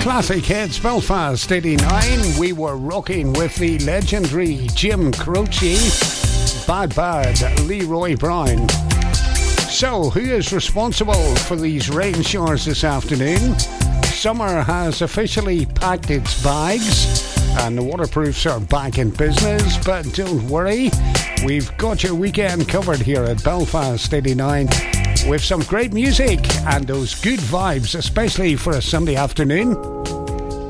Classic Hits Belfast 89. We were rocking with the legendary Jim Croce, Bad Bad, Leroy Brown. So, who is responsible for these rain showers this afternoon? Summer has officially packed its bags and the waterproofs are back in business, but don't worry, we've got your weekend covered here at Belfast 89 with some great music and those good vibes, especially for a Sunday afternoon.